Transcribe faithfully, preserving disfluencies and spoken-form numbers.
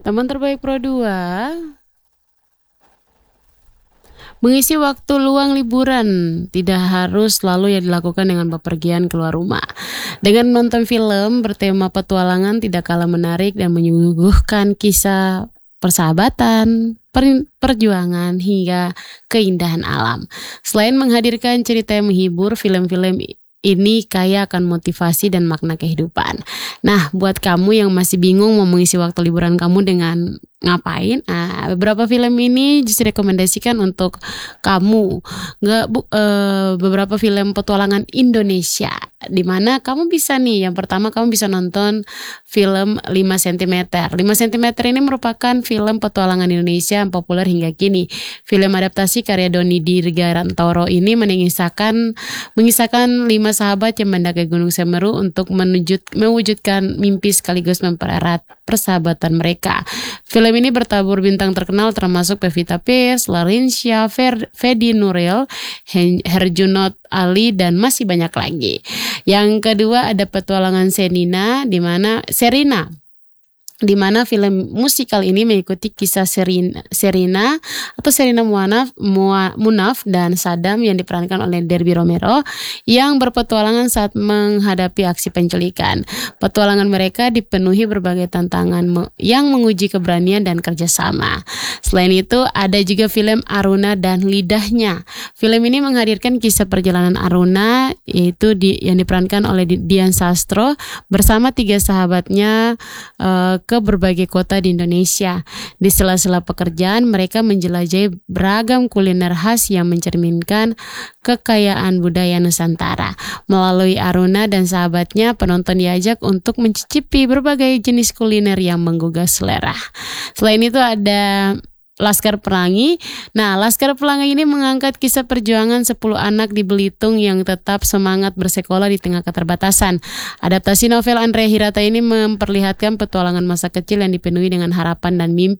Teman terbaik Pro dua. Mengisi waktu luang liburan tidak harus selalu yang dilakukan dengan bepergian keluar rumah. Dengan menonton film bertema petualangan tidak kalah menarik dan menyuguhkan kisah persahabatan, per- perjuangan hingga keindahan alam. Selain menghadirkan cerita yang menghibur, film-film ini kaya akan motivasi dan makna kehidupan. Nah, buat kamu yang masih bingung mau mengisi waktu liburan kamu dengan ngapain, nah, beberapa film ini justru rekomendasikan untuk kamu. Nggak bu, eh, beberapa film petualangan Indonesia, di mana kamu bisa nih. Yang pertama kamu bisa nonton film lima sentimeter. lima sentimeter ini merupakan film petualangan Indonesia yang populer hingga kini. Film adaptasi karya Doni Dirgantoro ini mengisahkan mengisahkan lima sahabat yang mendaki Gunung Semeru untuk menujut, mewujudkan mimpi sekaligus mempererat persahabatan mereka. Film ini bertabur bintang terkenal termasuk Pevita Pierce, Larinsya, Fedi Nuril, Herjunot Ali, dan masih banyak lagi. Yang kedua ada Petualangan Senina, di mana Serina, di mana film musikal ini mengikuti kisah Serina, Serina atau Serina Muanaf, Mua, Munaf dan Sadam yang diperankan oleh Derby Romero yang berpetualangan saat menghadapi aksi penculikan. Petualangan mereka dipenuhi berbagai tantangan yang menguji keberanian dan kerjasama. Selain itu ada juga film Aruna dan Lidahnya. Film ini menghadirkan kisah perjalanan Aruna yaitu di, yang diperankan oleh Dian Sastro bersama tiga sahabatnya uh, ke berbagai kota di Indonesia. Di sela-sela pekerjaan, mereka menjelajahi beragam kuliner khas yang mencerminkan kekayaan budaya Nusantara. Melalui Aruna dan sahabatnya, penonton diajak untuk mencicipi berbagai jenis kuliner yang menggugah selera. Selain itu ada Laskar Pelangi. Nah, Laskar Pelangi ini mengangkat kisah perjuangan sepuluh anak di Belitung yang tetap semangat bersekolah di tengah keterbatasan. Adaptasi novel Andre Hirata ini memperlihatkan petualangan masa kecil yang dipenuhi dengan harapan dan mimpi